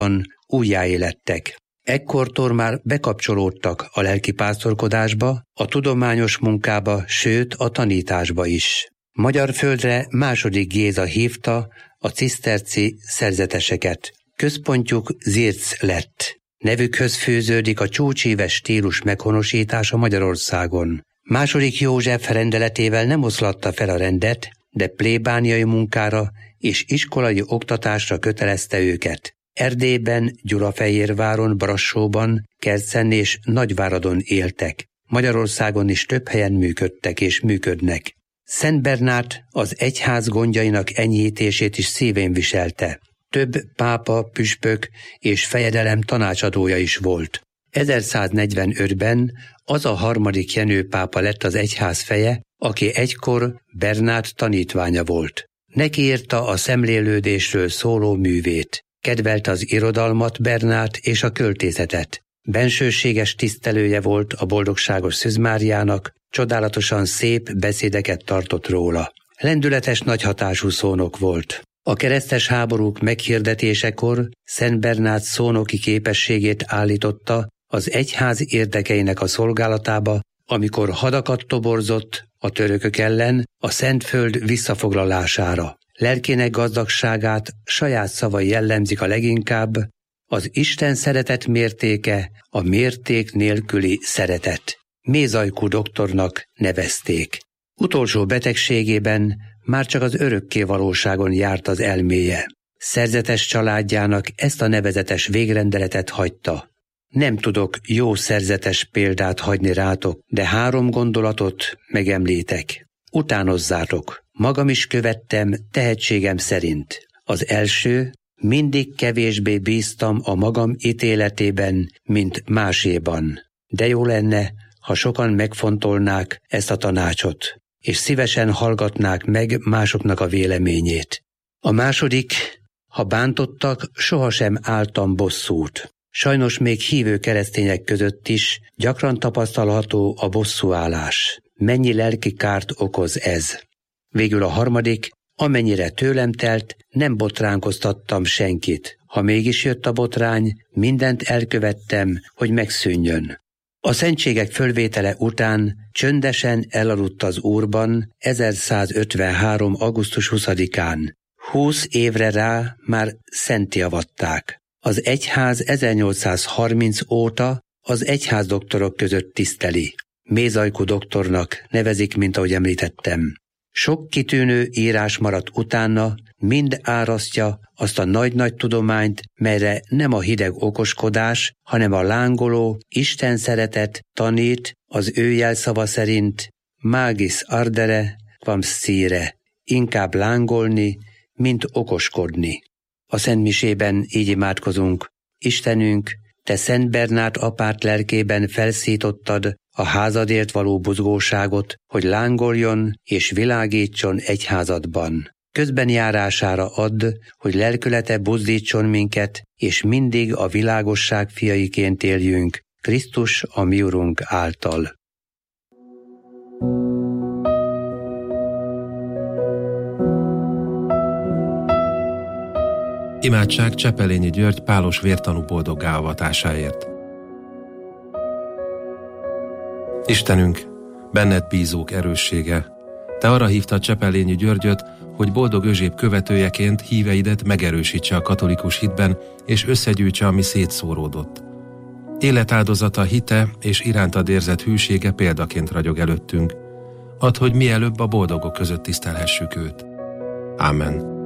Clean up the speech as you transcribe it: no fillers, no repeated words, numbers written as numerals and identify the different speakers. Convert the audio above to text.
Speaker 1: újjáélettek. Ekkortól már bekapcsolódtak a lelkipásztorkodásba, a tudományos munkába, sőt a tanításba is. Magyar földre II. Géza hívta a ciszterci szerzeteseket. Központjuk Zirc lett. Nevükhöz fűződik a csúcsíves stílus meghonosítása Magyarországon. II. József rendeletével nem oszlatta fel a rendet, de plébániai munkára és iskolai oktatásra kötelezte őket. Erdélyben, Gyulafehérváron, Brassóban, Kercen és Nagyváradon éltek. Magyarországon is több helyen működtek és működnek. Szent Bernát az egyház gondjainak enyhítését is szívén viselte. Több pápa, püspök és fejedelem tanácsadója is volt. 1145-ben az a 3. Jenő pápa lett az egyház feje, aki egykor Bernát tanítványa volt. Neki írta a szemlélődésről szóló művét. Kedvelte az irodalmat, Bernát és a költészetet. Bensőséges tisztelője volt a boldogságos Szűz Máriának, csodálatosan szép beszédeket tartott róla. Lendületes nagyhatású szónok volt. A keresztes háborúk meghirdetésekor Szent Bernát szónoki képességét állította az egyház érdekeinek a szolgálatába, amikor hadakat toborzott a törökök ellen a Szentföld visszafoglalására. Lelkének gazdagságát saját szavai jellemzik a leginkább, az Isten szeretet mértéke a mérték nélküli szeretet. Mézajkú doktornak nevezték. Utolsó betegségében már csak az örökké valóságon járt az elméje. Szerzetes családjának ezt a nevezetes végrendeletet hagyta. Nem tudok jó szerzetes példát hagyni rátok, de 3 gondolatot megemlítek. Utánozzátok. Magam is követtem tehetségem szerint. Az első, mindig kevésbé bíztam a magam ítéletében, mint máséban. De jó lenne, ha sokan megfontolnák ezt a tanácsot, és szívesen hallgatnák meg másoknak a véleményét. A második, ha bántottak, sohasem álltam bosszút. Sajnos még hívő keresztények között is gyakran tapasztalható a bosszúállás. Mennyi lelki kárt okoz ez? Végül a 3, amennyire tőlem telt, nem botránkoztattam senkit. Ha mégis jött a botrány, mindent elkövettem, hogy megszűnjön. A szentségek fölvétele után csöndesen elaludt az Úrban 1153. augusztus 20-án. 20 évre rá már szentté avatták. Az egyház 1830 óta az egyházdoktorok között tiszteli. Mézajkú doktornak nevezik, mint ahogy említettem. Sok kitűnő írás maradt utána, mind árasztja azt a nagy-nagy tudományt, melyre nem a hideg okoskodás, hanem a lángoló Isten szeretet tanít az ő jelszava szerint magis ardere quam scire, inkább lángolni, mint okoskodni. A szentmisében így imádkozunk: Istenünk, te Szent Bernát apát lelkében felszítottad a házadért való buzgóságot, hogy lángoljon és világítson egyházadban. Közben járására add, hogy lelkülete buzdítson minket, és mindig a világosság fiaiként éljünk, Krisztus a mi Urunk által.
Speaker 2: Imádság Csepelényi György pálos vértanú boldoggá avatásáért. Istenünk, benned bízók erőssége, te arra hívtad Csepelényi Györgyöt, hogy boldog Özséb követőjeként híveidet megerősítse a katolikus hitben, és összegyűjtse, ami szétszóródott. Életáldozata, hite és irántad érzett hűsége példaként ragyog előttünk. Add, hogy mielőbb a boldogok között tisztelhessük őt. Ámen.